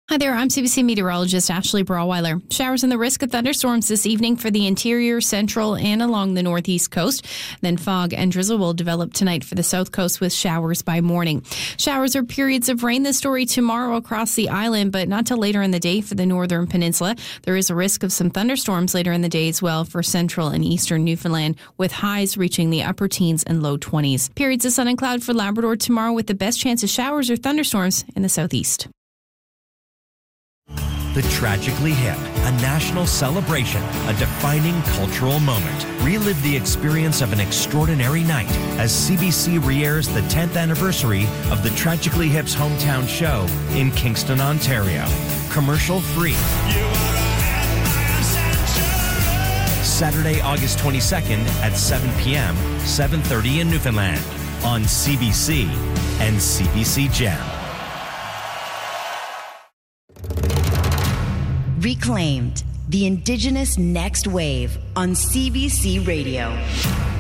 Hi there, I'm CBC meteorologist Ashley Brawweiler. Showers and the risk of thunderstorms this evening for the interior, central, and along the northeast coast. Then fog and drizzle will develop tonight for the south coast with showers by morning. Showers or periods of rain this story tomorrow across the island, but not till later in the day for the northern peninsula. There is a risk of some thunderstorms later in the day as well for central and eastern Newfoundland, with highs reaching the upper teens and low 20s. Periods of sun and cloud for Labrador tomorrow with the best chance of showers or thunderstorms in the southeast. The Tragically Hip, a national celebration, a defining cultural moment. Relive the experience of an extraordinary night as CBC re-airs the 10th anniversary of the Tragically Hip's hometown show in Kingston, Ontario. Commercial free. Saturday, August 22nd at 7 p.m., 7:30 in Newfoundland on CBC and CBC Gem. Reclaimed, the Indigenous Next Wave on CBC Radio.